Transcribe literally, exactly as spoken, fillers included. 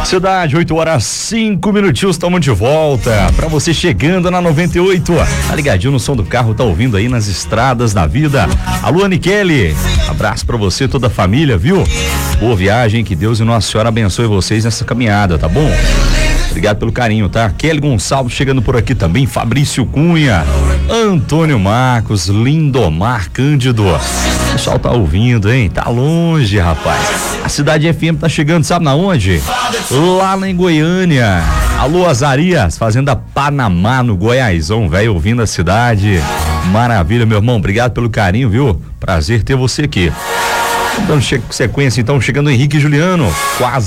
Cidade, oito horas, cinco minutinhos, estamos de volta. Pra você chegando na noventa e oito, tá ligadinho no som do carro, tá ouvindo aí nas estradas da vida. Alô, Aniquele, abraço pra você e toda a família, viu? Boa viagem, que Deus e Nossa Senhora abençoe vocês nessa caminhada, tá bom? Obrigado pelo carinho, tá? Kelly Gonçalves chegando por aqui também, Fabrício Cunha, Antônio Marcos, Lindomar Cândido. O pessoal tá ouvindo, hein? Tá longe, rapaz. A Cidade F M tá chegando, sabe na onde? Lá em Goiânia. Alô, Azarias, Fazenda Panamá, no Goiásão, velho, ouvindo a cidade. Maravilha, meu irmão, obrigado pelo carinho, viu? Prazer ter você aqui. Dando sequência, então, chegando o Henrique e Juliano, quase